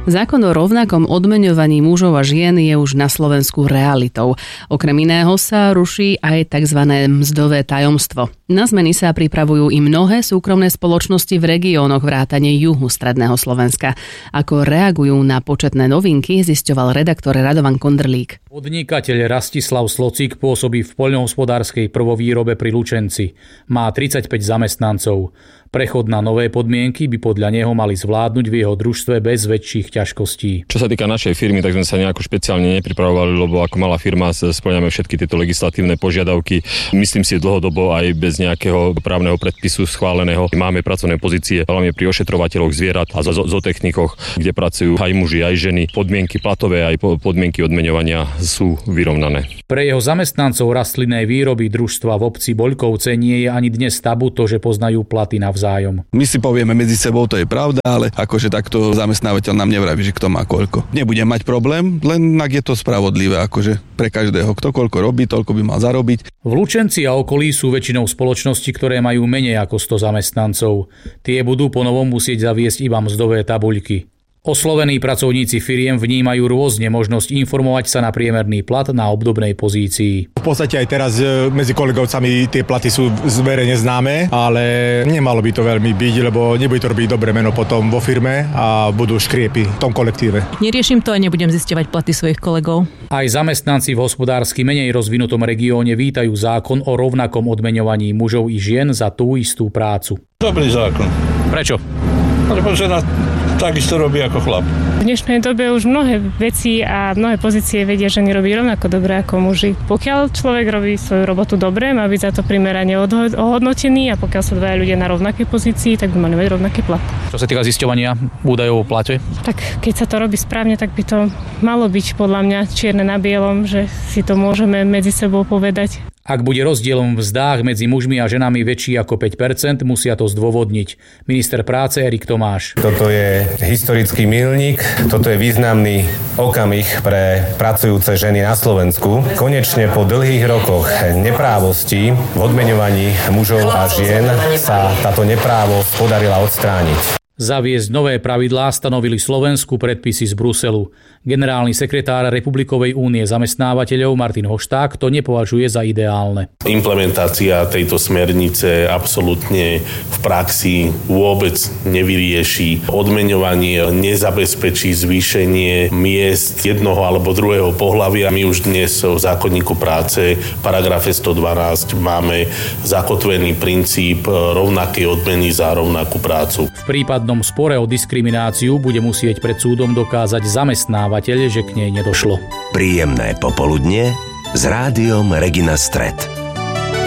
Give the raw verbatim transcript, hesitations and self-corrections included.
Zákon o rovnakom odmeňovaní mužov a žien je už na Slovensku realitou. Okrem iného sa ruší aj tzv. Mzdové tajomstvo. Na zmeny sa pripravujú i mnohé súkromné spoločnosti v regiónoch vrátane juhu stredného Slovenska. Ako reagujú na početné novinky, zisťoval redaktor Radovan Kondrlík. Podnikateľ Rastislav Slocík pôsobí v poľnohospodárskej prvovýrobe pri Lučenci. Má tridsaťpäť zamestnancov. Prechod na nové podmienky by podľa neho mali zvládnuť v jeho družstve bez väčších ťažkostí. Čo sa týka našej firmy, tak sme sa nejako špeciálne nepripravovali, lebo ako malá firma spĺňame všetky tieto legislatívne požiadavky. Myslím si dlhodobo aj bez nejakého právneho predpisu schváleného. Máme pracovné pozície hlavne pri ošetrovateľoch zvierat a zootechnikoch, kde pracujú aj muži, aj ženy. Podmienky platové, aj podmienky odmeňovania sú vyrovnané. Pre jeho zamestnancov rastlinnej výroby družstva v obci Boľkovce nie je ani dnes tabu to, že poznajú platy navzájom. My si povieme medzi sebou, to je pravda, ale akože takto zamestnávateľ nám nevraví, že kto má koľko. Nebudem mať problém, len ak je to spravodlivé, akože pre každého, kto koľko robí, toľko by mal zarobiť. V Lučenci a okolí sú väčšinou spoločnosti, ktoré majú menej ako sto zamestnancov. Tie budú ponovom musieť zaviesť iba mzdové tabuľky. Oslovení pracovníci firiem vnímajú rôzne možnosť informovať sa na priemerný plat na obdobnej pozícii. V podstate aj teraz medzi kolegovcami tie platy sú zverejne známe, ale nemalo by to veľmi byť, lebo nebude to robiť dobré meno potom vo firme a budú škriepy v tom kolektíve. Neriešim to a nebudem zisťovať platy svojich kolegov. Aj zamestnanci v hospodársky menej rozvinutom regióne vítajú zákon o rovnakom odmeňovaní mužov i žien za tú istú prácu. Dobrý zákon. Prečo? Lebo žena takisto robí ako chlap. V dnešnej dobe už mnohé veci a mnohé pozície vedia, že nerobí rovnako dobre ako muži. Pokiaľ človek robí svoju robotu dobre, má byť za to primerane ohodnotený a pokiaľ sa dvaja ľudia na rovnakej pozícii, tak by mali mať rovnaký plat. Čo sa týka zisťovania údajov o plate? Tak keď sa to robí správne, tak by to malo byť podľa mňa čierne na bielom, že si to môžeme medzi sebou povedať. Ak bude rozdielom v mzdách medzi mužmi a ženami väčší ako päť percent, musia to zdôvodniť. Minister práce Erik Tomáš. Toto je historický milník, toto je významný okamih pre pracujúce ženy na Slovensku. Konečne po dlhých rokoch neprávosti v odmeňovaní mužov a žien sa táto neprávosť podarila odstrániť. Zaviesť nové pravidlá stanovili Slovensku predpisy z Bruselu. Generálny sekretár Republikovej únie zamestnávateľov Martin Hošták to nepovažuje za ideálne. Implementácia tejto smernice absolútne v praxi vôbec nevyrieši odmeňovanie, nezabezpečí zvýšenie miest jednoho alebo druhého pohlavia. My už dnes v zákonníku práce v paragrafe sto dvanásť máme zakotvený princíp rovnakej odmeny za rovnakú prácu. V prípadnom spore o diskrimináciu bude musieť pred súdom dokázať zamestnávateľ, že k nej nedošlo. Príjemné popoludnie s rádiom Regina Stret.